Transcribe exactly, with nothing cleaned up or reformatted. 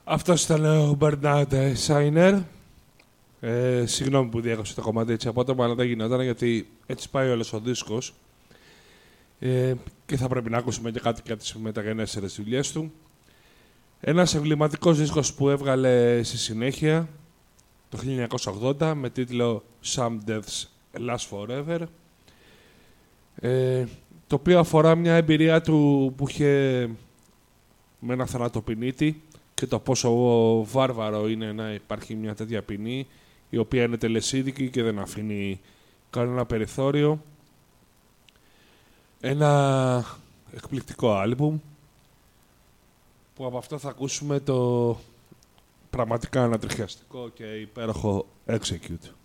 Αυτός ήταν ο Bernard Siner. Ε, συγγνώμη που διέκοψε το κομμάτι έτσι απότομα, αλλά δεν γινόταν γιατί έτσι πάει όλος ο δίσκος. Ε, και θα πρέπει να ακούσουμε και κάτι για τις μεταγενέστερες δουλειές του. Ένας εμβληματικός δίσκος που έβγαλε στη συνέχεια το χίλια εννιακόσια ογδόντα με τίτλο Some Deaths Last Forever, ε, το οποίο αφορά μια εμπειρία του που είχε με ένα θανατοπινίτη και το πόσο βάρβαρο είναι να υπάρχει μια τέτοια ποινή η οποία είναι τελεσίδικη και δεν αφήνει κανένα περιθώριο. Ένα εκπληκτικό άλμπουμ που από αυτό θα ακούσουμε το πραγματικά ανατριχιαστικό και υπέροχο Execute.